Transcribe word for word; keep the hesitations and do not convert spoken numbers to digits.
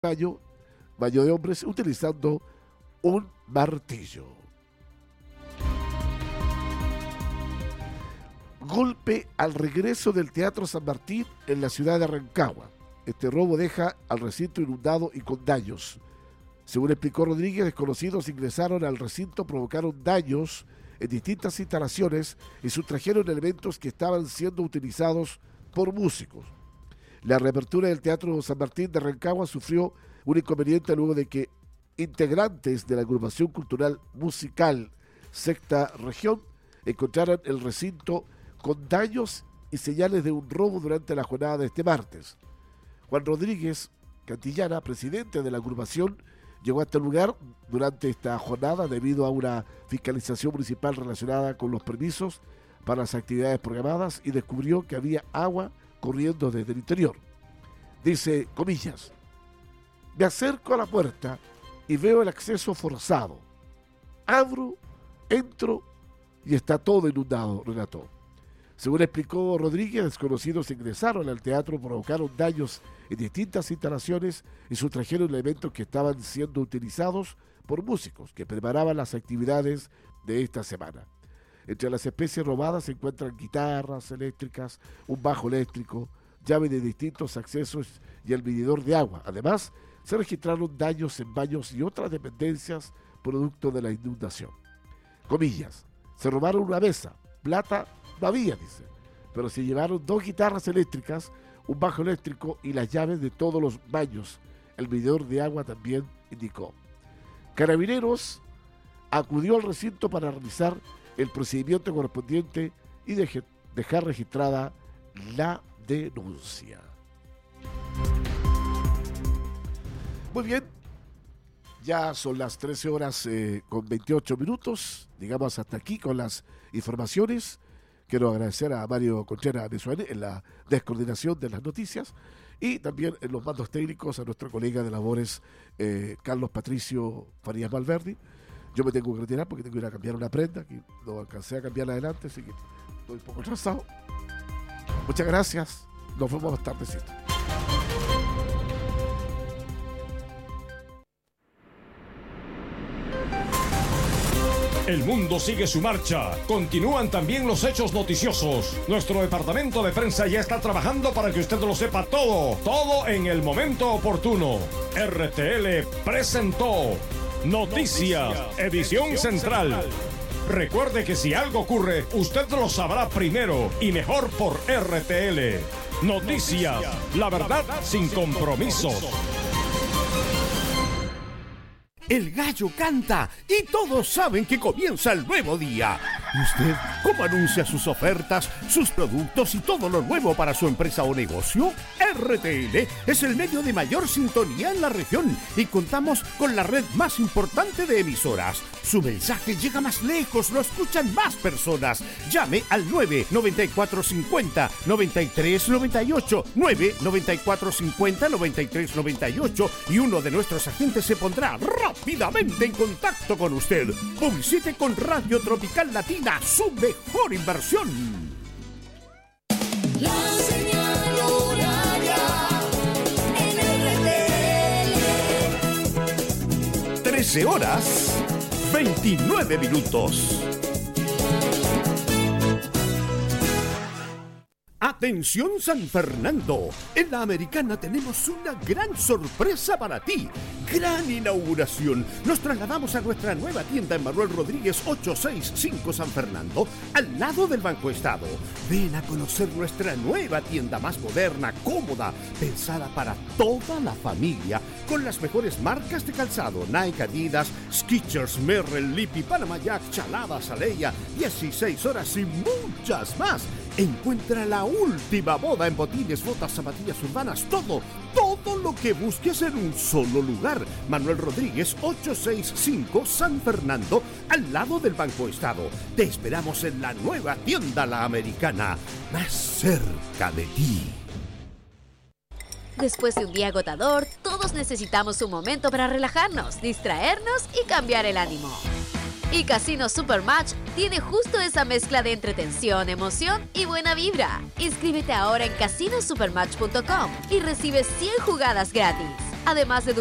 baño, baño de hombres, utilizando un martillo. Golpe al regreso del Teatro San Martín en la ciudad de Rancagua. Este robo deja al recinto inundado y con daños. Según explicó Rodríguez, desconocidos ingresaron al recinto, provocaron daños en distintas instalaciones y sustrajeron elementos que estaban siendo utilizados por músicos. La reapertura del Teatro San Martín de Rancagua sufrió un inconveniente luego de que integrantes de la agrupación cultural musical Sexta Región encontraran el recinto con daños y señales de un robo durante la jornada de este martes. Juan Rodríguez Cantillana, presidente de la agrupación, llegó a este lugar durante esta jornada debido a una fiscalización municipal relacionada con los permisos para las actividades programadas y descubrió que había agua corriendo desde el interior. Dice, comillas, me acerco a la puerta y veo el acceso forzado. Abro, entro y está todo inundado, relató. Según explicó Rodríguez, desconocidos ingresaron al teatro, provocaron daños en distintas instalaciones y sustrajeron elementos que estaban siendo utilizados por músicos que preparaban las actividades de esta semana. Entre las especies robadas se encuentran guitarras eléctricas, un bajo eléctrico, llaves de distintos accesos y el medidor de agua. Además, se registraron daños en baños y otras dependencias producto de la inundación. Comillas, se robaron una mesa, plata no había, dice, pero se llevaron dos guitarras eléctricas, un bajo eléctrico y las llaves de todos los baños. El medidor de agua también indicó. Carabineros acudió al recinto para realizar el procedimiento correspondiente y deje, dejar registrada la denuncia. Muy bien, ya son las trece horas eh, con veintiocho minutos, digamos hasta aquí con las informaciones. Quiero agradecer a Mario Contreras de Suárez en la descoordinación de las noticias y también en los mandos técnicos a nuestro colega de labores eh, Carlos Patricio Farías Valverde. Yo me tengo que retirar porque tengo que ir a cambiar una prenda, que no alcancé a cambiarla adelante, así que estoy un poco atrasado. Muchas gracias, nos vemos más tardecito. El mundo sigue su marcha. Continúan también los hechos noticiosos. Nuestro departamento de prensa ya está trabajando para que usted lo sepa todo. Todo en el momento oportuno. R T L presentó Noticias, edición central. Recuerde que si algo ocurre, usted lo sabrá primero y mejor por R T L. Noticias, la verdad sin compromisos. El gallo canta y todos saben que comienza el nuevo día. ¿Y usted cómo anuncia sus ofertas, sus productos y todo lo nuevo para su empresa o negocio? R T L es el medio de mayor sintonía en la región y contamos con la red más importante de emisoras. Su mensaje llega más lejos, lo escuchan más personas. Llame al nueve nueve cuatro cinco cero nueve tres nueve ocho, nueve nueve cuatro cinco cero nueve tres nueve ocho y uno de nuestros agentes se pondrá rápidamente en contacto con usted. Publicite con Radio Tropical Latina, su mejor inversión. La señal horaria en R T L. trece horas, veintinueve minutos. Atención San Fernando, en la Americana tenemos una gran sorpresa para ti. Gran inauguración. Nos trasladamos a nuestra nueva tienda en Manuel Rodríguez ochocientos sesenta y cinco San Fernando, al lado del Banco Estado. Ven a conocer nuestra nueva tienda más moderna, cómoda, pensada para toda la familia, con las mejores marcas de calzado, Nike, Adidas, Skechers, Merrell, Lippy, Panama Jack, Chalada, Saleya, dieciséis horas y muchas más. Encuentra la última moda en botines, botas, zapatillas urbanas, todo, todo lo que busques en un solo lugar. Manuel Rodríguez ochocientos sesenta y cinco San Fernando, al lado del Banco Estado. Te esperamos en la nueva tienda La Americana, más cerca de ti. Después de un día agotador, todos necesitamos un momento para relajarnos, distraernos y cambiar el ánimo. Y Casino Supermatch tiene justo esa mezcla de entretención, emoción y buena vibra. Inscríbete ahora en casino supermatch punto com y recibe cien jugadas gratis. además de